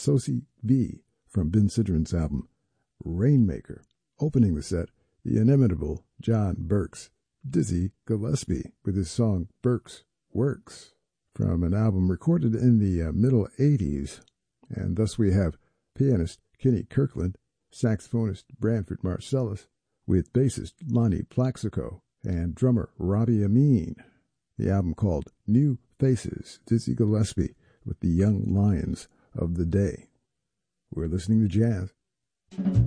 Sosie V from Ben Sidran's album Rainmaker. Opening the set, the inimitable John Burks, Dizzy Gillespie, with his song Burks Works, from an album recorded in the middle 80s. And thus we have pianist Kenny Kirkland, saxophonist Branford Marsalis, with bassist Lonnie Plaxico and drummer Robbie Amine. The album called New Faces, Dizzy Gillespie with the Young Lions of the Day. We're listening to jazz.